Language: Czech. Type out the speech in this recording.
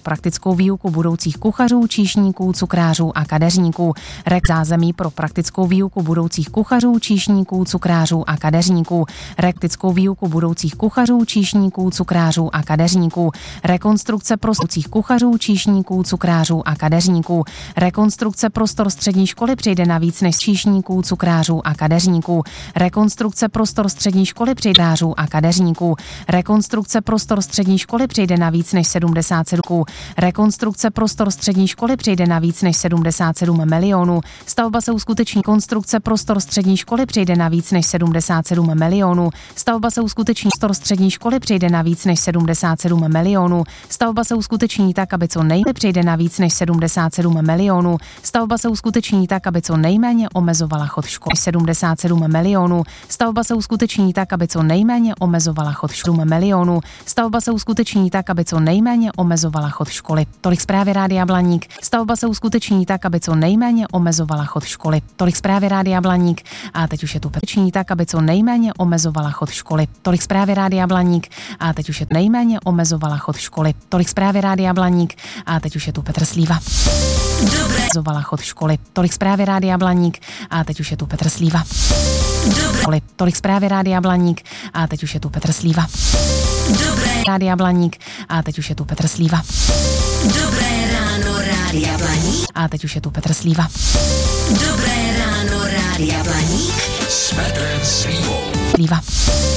praktickou výuku budoucích kuchařů, číšníků, cukrářů a kadeřníků. Zázemí pro praktickou výuku budoucích kuchařů, číšníků, cukrářů a kadeřníků. Praktickou výuku budoucích kuchařů, číšníků, cukrářů a kadeřníků. Rekonstrukce budoucích kuchařů, číšníků, cukrářů a kadeřníků. Rekonstrukce prostor střední školy přijde na víc než číšníků, cukrářů a kadeřníků. Rekonstrukce prostor střední školy přijde a kadeřníků. Rekonstrukce prostor střední školy přijde na víc než 77. Rekonstrukce prostor střední školy přijde na víc než 77 milionů. Stavba se uskuteční. Konstrukce prostor střední školy přijde na víc než 77 milionů. Stavba se uskuteční. Prostor střední školy přijde na víc než 77 milionů. Stavba se uskuteční tak, aby co nejméně přijde na víc než 77 milionů. Stavba se uskuteční tak, aby co nejméně omezovala chod školy. 77 milionů. Stavba se uskuteční tak, aby co nejméně omezovala chod 7 milionů. Stavba se uskuteční tak, aby co nejméně omezovala chod školy. Tolik zprávy Rádia Blaník. Stavba se uskuteční tak, aby co nejméně omezovala chod školy. Tolik zprávy Rádia Blaník. A teď už je tu peční tak, aby co nejméně omezovala chod školy. Tolik zprávy Rádia Blaník. A teď už je nejméně omezovala chod školy. Tolik zprávy Rádia Blaník. A teď už je tu Petr Slíva. Omezovala chod školy. Tolik zprávy Rádia Blaník. A teď už je tu Petr Slíva. Tolik zprávy Rádia Blaník. A teď už je tu Petr Slíva. Dobré Rádia Blaník. A teď už je tu Petr Slíva. Dobré ráno Rádia Blaník. A teď už je tu Petr Slíva. Dobré ráno Rádia Blaník. S Petrem Slívou. Slíva.